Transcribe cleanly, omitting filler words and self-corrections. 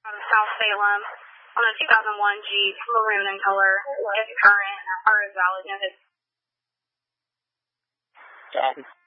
out of South Salem on a 2001 Jeep, maroon in color. It's current or is valid. No,